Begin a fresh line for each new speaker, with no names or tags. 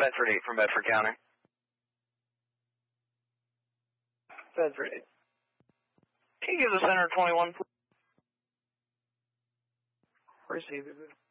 Bedford 8 from Bedford County.
Bedford 8.
Can you give the center 21, please?
Receive it.